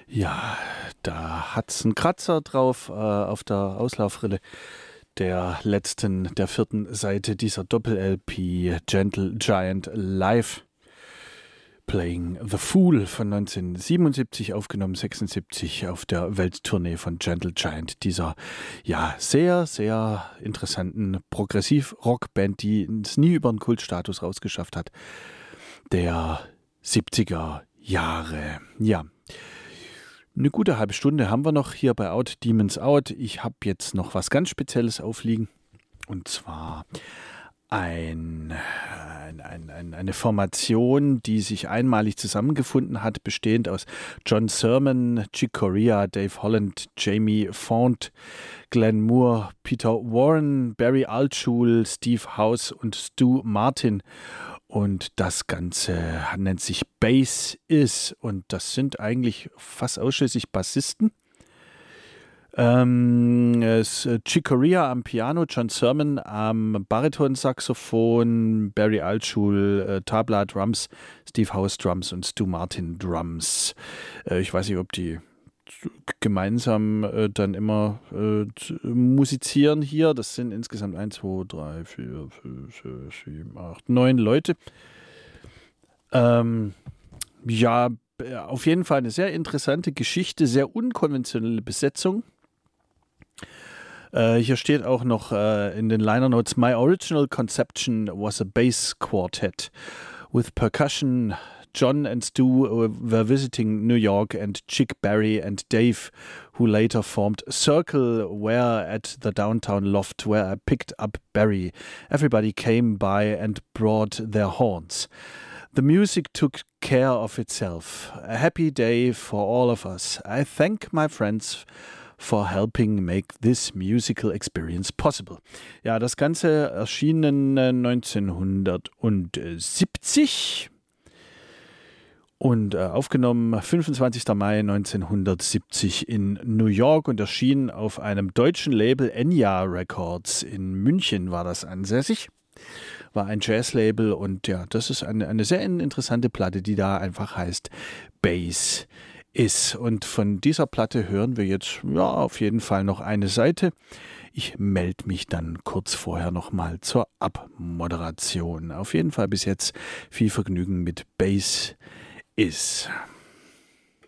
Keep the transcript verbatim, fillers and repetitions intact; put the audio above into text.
Ja, da hat's einen Kratzer drauf äh, auf der Auslaufrille der letzten, der vierten Seite dieser Doppel-L P Gentle Giant Live. Playing the Fool von neunzehnhundertsiebenundsiebzig, aufgenommen sechsundsiebzig auf der Welttournee von Gentle Giant, dieser ja sehr, sehr interessanten Progressiv-Rock-Band, die es nie über den Kultstatus rausgeschafft hat, der siebziger Jahre. Ja, eine gute halbe Stunde haben wir noch hier bei Out Demons Out. Ich habe jetzt noch was ganz Spezielles aufliegen, und zwar Ein, ein, ein, ein, eine Formation, die sich einmalig zusammengefunden hat, bestehend aus John Sermon, Chick Corea, Dave Holland, Jamie Font, Glenn Moore, Peter Warren, Barry Altschul, Steve House und Stu Martin. Und das Ganze nennt sich Bass Is. Und das sind eigentlich fast ausschließlich Bassisten. Ähm, es, äh, Chick Corea am Piano, John Sermon am Baritonsaxophon, Barry Altschul, äh, Tabla Drums, Steve House Drums und Stu Martin Drums. Äh, ich weiß nicht, ob die gemeinsam äh, dann immer äh, musizieren hier. Das sind insgesamt eins, zwei, drei, vier, fünf, sechs, sieben, acht, neun Leute. Ähm, ja, auf jeden Fall eine sehr interessante Geschichte, sehr unkonventionelle Besetzung. Uh, hier steht auch noch uh, in den Liner Notes: My original conception was a bass quartet with percussion. John and Stu were visiting New York, and Chick, Barry and Dave, who later formed Circle, were at the downtown loft where I picked up Barry. Everybody came by and brought their horns. The music took care of itself. A happy day for all of us. I thank my friends for helping make this musical experience possible. Ja, das Ganze erschienen neunzehnhundertsiebzig und äh, aufgenommen fünfundzwanzigster Mai neunzehnhundertsiebzig in New York und erschien auf einem deutschen Label, Enya Records. In München war das ansässig. War ein Jazzlabel, und ja, das ist eine, eine sehr interessante Platte, die da einfach heißt Bass Is. Und von dieser Platte hören wir jetzt ja auf jeden Fall noch eine Seite. Ich melde mich dann kurz vorher nochmal zur Abmoderation. Auf jeden Fall bis jetzt viel Vergnügen mit Bass Is.